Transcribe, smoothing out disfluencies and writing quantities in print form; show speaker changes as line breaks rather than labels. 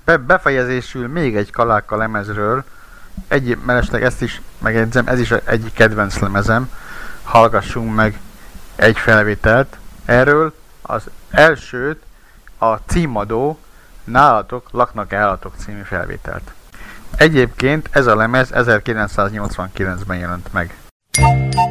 Befejezésül még egy Kaláka lemezről, mellesleg ezt is megjegyzem, ez is egyik kedvenc lemezem. Hallgassunk meg egy felvételt erről. Az elsőt, a címadó Nálatok laknak állatok című felvételt. Egyébként ez a lemez 1989-ben jelent meg.